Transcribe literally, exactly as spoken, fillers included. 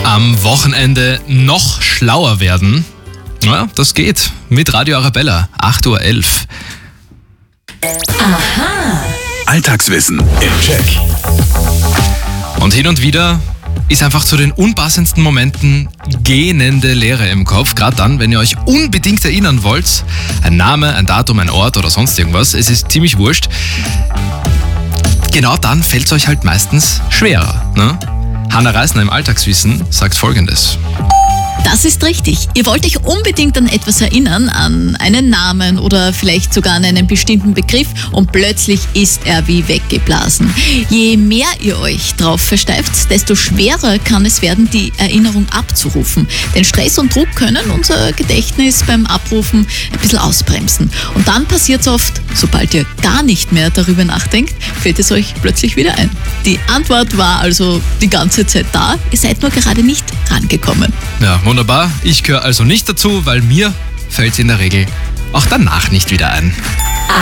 Am Wochenende noch schlauer werden? Ja, das geht. Mit Radio Arabella, acht Uhr elf. Aha. Alltagswissen im Check. Und hin und wieder ist einfach zu den unpassendsten Momenten gähnende Leere im Kopf. Gerade dann, wenn ihr euch unbedingt erinnern wollt. Ein Name, ein Datum, ein Ort oder sonst irgendwas. Es ist ziemlich wurscht. Genau dann fällt es euch halt meistens schwerer. Ne? Hanna Reisner im Alltagswissen sagt Folgendes. Das ist richtig. Ihr wollt euch unbedingt an etwas erinnern, an einen Namen oder vielleicht sogar an einen bestimmten Begriff und plötzlich ist er wie weggeblasen. Je mehr ihr euch drauf versteift, desto schwerer kann es werden, die Erinnerung abzurufen. Denn Stress und Druck können unser Gedächtnis beim Abrufen ein bisschen ausbremsen. Und dann passiert es oft, sobald ihr gar nicht mehr darüber nachdenkt, fällt es euch plötzlich wieder ein. Die Antwort war also die ganze Zeit da, ihr seid nur gerade nicht rangekommen. Ja, wunderbar. Ich gehöre also nicht dazu, weil mir fällt es in der Regel auch danach nicht wieder ein.